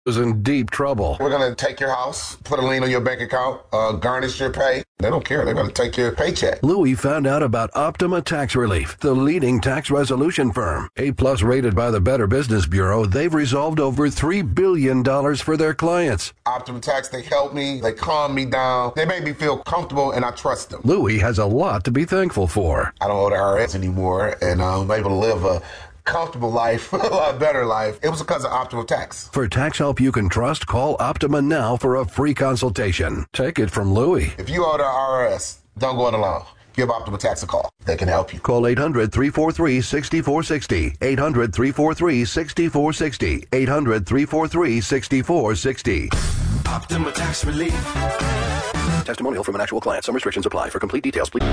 is in deep trouble. We're going to take your house, put a lien on your bank account, garnish your pay. They don't care. They're going to take your paycheck. Louis found out about Optima Tax Relief, the leading tax resolution firm. A-plus rated by the Better Business Bureau, they've resolved over $3 billion for their clients. Optima Tax, they help me. They calm me down. They make me feel comfortable, and I trust them. Louis has a lot to be thankful for. I don't owe the IRS anymore, and I'm able to live a comfortable life, a lot better life. It was because of Optima Tax. For tax help you can trust, call Optima now for a free consultation. Take it from Louis. If you owe the IRS, don't go it alone. Give Optima Tax a call. They can help you. Call 800-343-6460. 800-343-6460. 800-343-6460. Optima Tax Relief. Testimonial from an actual client. Some restrictions apply. For complete details, please.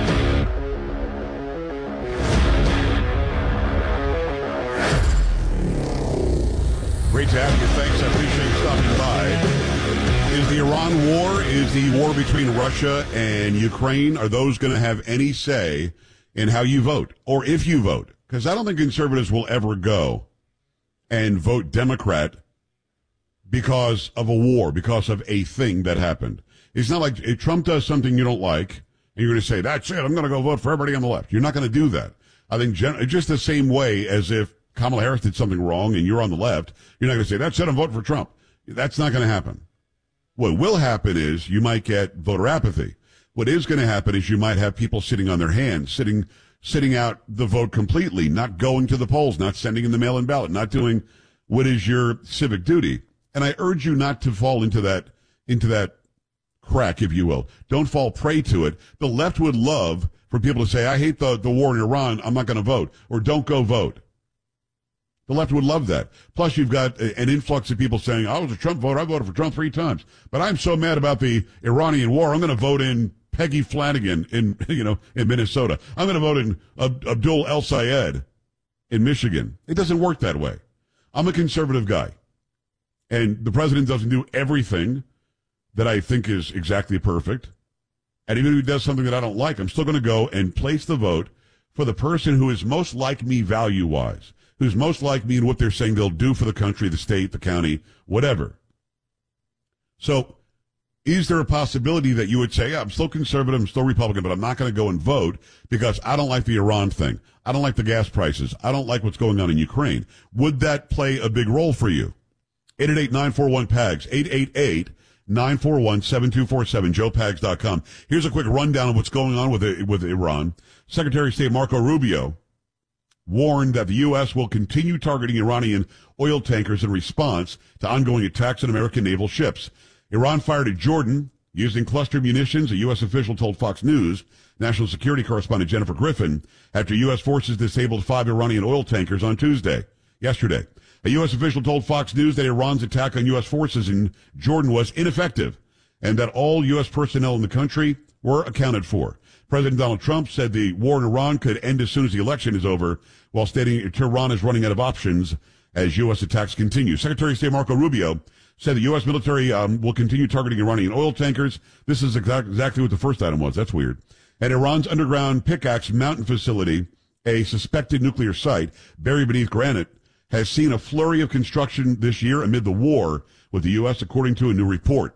Great to have you. Thanks. I appreciate you stopping by. Is the Iran war, is the war between Russia and Ukraine, are those going to have any say in how you vote? Or if you vote? Because I don't think conservatives will ever go and vote Democrat because of a war, because of a thing that happened. It's not like if Trump does something you don't like, and you're going to say, that's it, I'm going to go vote for everybody on the left. You're not going to do that. I think just the same way as if Kamala Harris did something wrong and you're on the left, you're not going to say, that's it, I'm voting for Trump. That's not going to happen. What will happen is you might get voter apathy. What is going to happen is you might have people sitting on their hands, sitting out the vote completely, not going to the polls, not sending in the mail-in ballot, not doing what is your civic duty. And I urge you not to fall into that crack, if you will. Don't fall prey to it. The left would love for people to say, I hate the war in Iran, I'm not going to vote, or don't go vote. The left would love that. Plus, you've got an influx of people saying, I was a Trump voter. I voted for Trump 3 times. But I'm so mad about the Iranian war, I'm going to vote in Peggy Flanagan in Minnesota. I'm going to vote in Abdul El Sayed in Michigan. It doesn't work that way. I'm a conservative guy. And the president doesn't do everything that I think is exactly perfect. And even if he does something that I don't like, I'm still going to go and place the vote for the person who is most like me value-wise, who's most like me in what they're saying they'll do for the country, the state, the county, whatever. So is there a possibility that you would say, yeah, I'm still conservative, I'm still Republican, but I'm not going to go and vote because I don't like the Iran thing. I don't like the gas prices. I don't like what's going on in Ukraine. Would that play a big role for you? 888-941-PAGS, 888-941-7247, joepags.com. Here's a quick rundown of what's going on with Iran. Secretary of State Marco Rubio warned that the U.S. will continue targeting Iranian oil tankers in response to ongoing attacks on American naval ships. Iran fired at Jordan using cluster munitions, a U.S. official told Fox News. National Security correspondent Jennifer Griffin, after U.S. forces disabled 5 Iranian oil tankers on yesterday. A U.S. official told Fox News that Iran's attack on U.S. forces in Jordan was ineffective and that all U.S. personnel in the country were accounted for. President Donald Trump said the war in Iran could end as soon as the election is over, while stating Tehran is running out of options as U.S. attacks continue. Secretary of State Marco Rubio said the U.S. military will continue targeting Iranian oil tankers. This is exactly what the first item was. That's weird. At Iran's underground Pickaxe Mountain facility, a suspected nuclear site buried beneath granite, has seen a flurry of construction this year amid the war with the U.S., according to a new report.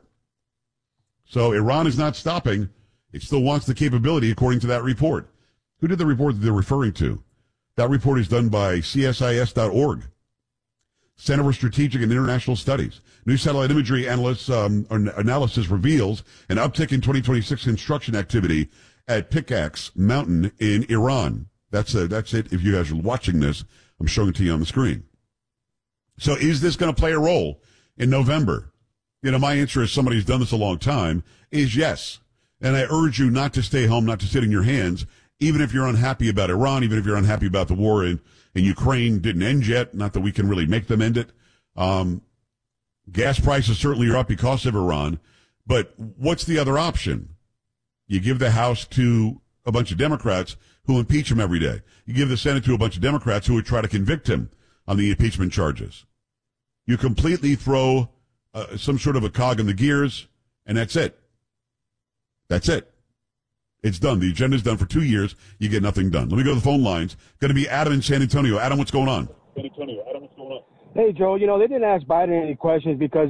So Iran is not stopping. It still wants the capability, according to that report. Who did the report that they're referring to? That report is done by CSIS.org, Center for Strategic and International Studies. New satellite imagery analysis reveals an uptick in 2026 construction activity at Pickaxe Mountain in Iran. That's it. If you guys are watching this, I'm showing it to you on the screen. So is this going to play a role in November? My answer, as somebody who's done this a long time, is yes. And I urge you not to stay home, not to sit in your hands, even if you're unhappy about Iran, even if you're unhappy about the war in Ukraine didn't end yet, not that we can really make them end it. Gas prices certainly are up because of Iran. But what's the other option? You give the House to a bunch of Democrats who impeach him every day. You give the Senate to a bunch of Democrats who would try to convict him on the impeachment charges. You completely throw some sort of a cog in the gears, and that's it. That's it. It's done. The agenda's done for 2 years. You get nothing done. Let me go to the phone lines. Going to be Adam in San Antonio. Adam, what's going on? Hey, Joe, they didn't ask Biden any questions because